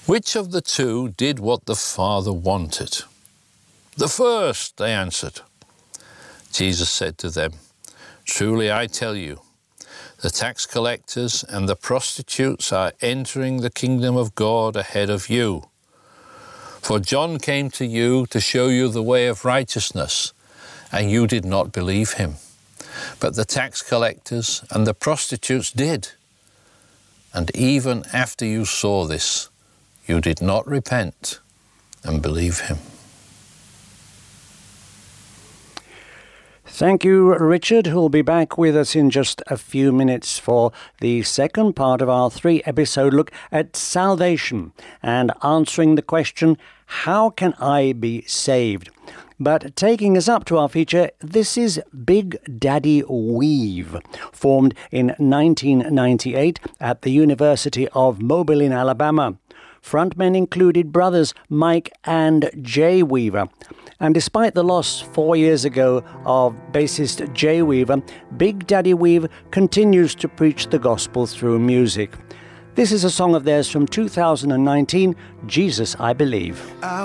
Which of the two did what the Father wanted? The first, they answered. Jesus said to them, Truly I tell you, the tax collectors and the prostitutes are entering the kingdom of God ahead of you. For John came to you to show you the way of righteousness, and you did not believe him. But the tax collectors and the prostitutes did. And even after you saw this, you did not repent and believe him. Thank you, Richard, who'll be back with us in just a few minutes for the second part of our 3-episode look at salvation and answering the question, how can I be saved? But taking us up to our feature, this is Big Daddy Weave, formed in 1998 at the University of Mobile in Alabama. Frontmen included brothers Mike and Jay Weaver. And despite the loss 4 years ago of bassist Jay Weaver, Big Daddy Weave continues to preach the gospel through music. This is a song of theirs from 2019, Jesus I Believe.